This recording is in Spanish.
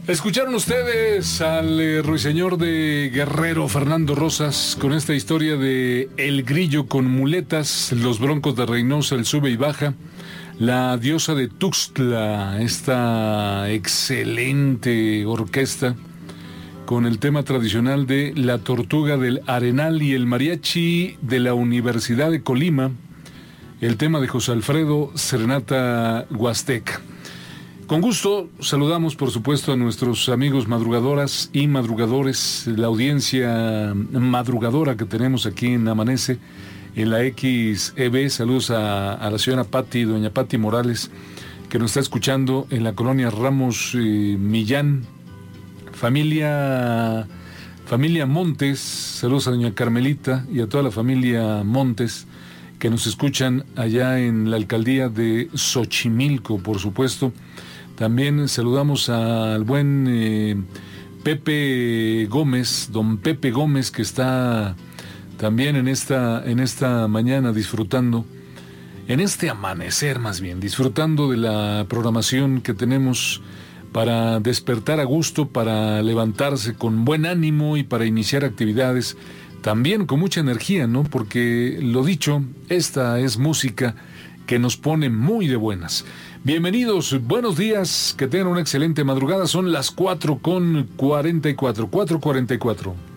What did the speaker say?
Escucharon ustedes al ruiseñor de Guerrero, Fernando Rosas, con esta historia de El Grillo con muletas, los Broncos de Reynosa, el sube y baja, la diosa de Tuxtla, esta excelente orquesta, con el tema tradicional de La Tortuga del Arenal y el mariachi de la Universidad de Colima, el tema de José Alfredo, Serenata Huasteca. Con gusto saludamos, por supuesto, a nuestros amigos madrugadoras y madrugadores, la audiencia madrugadora que tenemos aquí en Amanece, en la XEB. Saludos a la señora Patti, doña Patti Morales, que nos está escuchando en la colonia Ramos Millán. Familia Montes, saludos a doña Carmelita y a toda la familia Montes que nos escuchan allá en la alcaldía de Xochimilco, por supuesto. También saludamos al buen Pepe Gómez, don Pepe Gómez, que está también en esta mañana disfrutando, en este amanecer más bien, disfrutando de la programación que tenemos para despertar a gusto, para levantarse con buen ánimo y para iniciar actividades también con mucha energía, ¿no? Porque, lo dicho, esta es música que nos pone muy de buenas. Bienvenidos, buenos días, que tengan una excelente madrugada. Son las 4:44.